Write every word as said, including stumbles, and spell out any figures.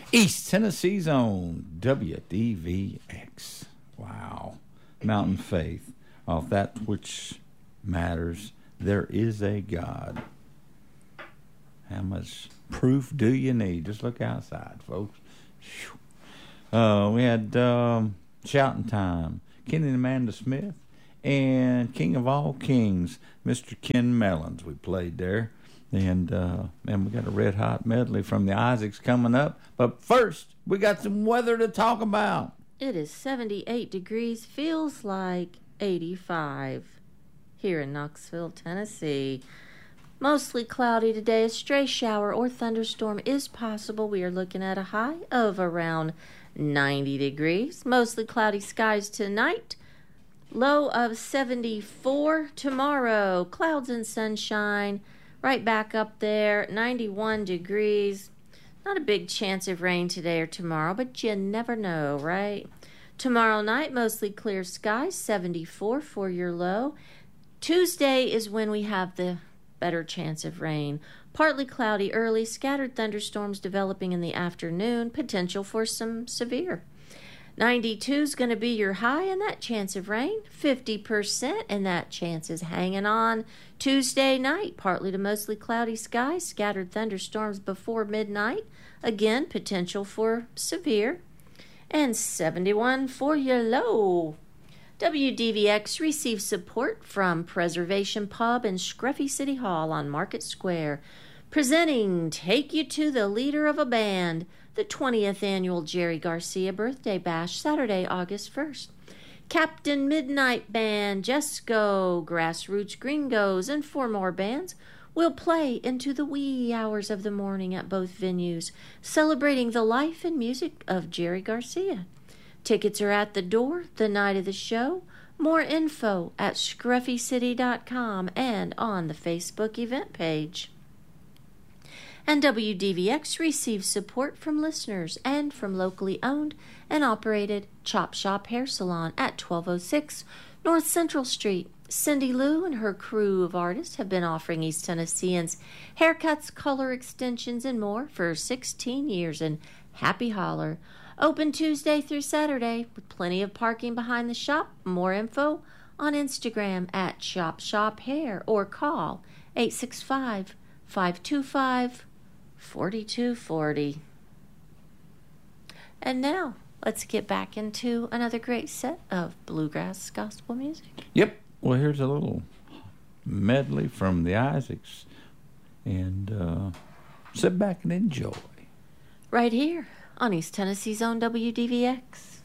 East Tennessee's own W D V X. Wow. Mountain Faith. Off that which matters, there is a God. How much proof do you need? Just look outside, folks. Uh, we had um, Shouting Time, Kenny and Amanda Smith, and King of All Kings, Mister Ken Mellons. We played there. And, uh, and we got a red hot medley from the Isaacs coming up. But first, we got some weather to talk about. It is seventy-eight degrees, feels like eighty-five here in Knoxville, Tennessee. Mostly cloudy today. A stray shower or thunderstorm is possible. We are looking at a high of around ninety degrees. Mostly cloudy skies tonight. Low of seventy-four tomorrow. Clouds and sunshine. Right back up there, ninety-one degrees. Not a big chance of rain today or tomorrow, but you never know, right? Tomorrow night, mostly clear skies, seventy-four for your low. Tuesday is when we have the better chance of rain. Partly cloudy early, scattered thunderstorms developing in the afternoon, potential for some severe. ninety-two is going to be your high, and that chance of rain, fifty percent, and that chance is hanging on. Tuesday night, partly to mostly cloudy skies, scattered thunderstorms before midnight. Again, potential for severe. And seventy-one for your low. W D V X receives support from Preservation Pub and Scruffy City Hall on Market Square, presenting Take You to the Leader of a Band, the twentieth Annual Jerry Garcia Birthday Bash, Saturday, August first. Captain Midnight Band, Jesco, Grassroots Gringos, and four more bands will play into the wee hours of the morning at both venues, celebrating the life and music of Jerry Garcia. Tickets are at the door the night of the show. More info at scruffy city dot com and on the Facebook event page. And W D V X receives support from listeners and from locally owned and operated Chop Shop Hair Salon at twelve oh six North Central Street. Cindy Lou and her crew of artists have been offering East Tennesseans haircuts, color extensions, and more for sixteen years in Happy Holler. Open Tuesday through Saturday with plenty of parking behind the shop. More info on Instagram at Chop Shop Hair or call eight six five, five two five, four two four zero. And now, let's get back into another great set of bluegrass gospel music. Yep. Well, here's a little medley from the Isaacs. And uh, sit back and enjoy. Right here on East Tennessee's own W D V X.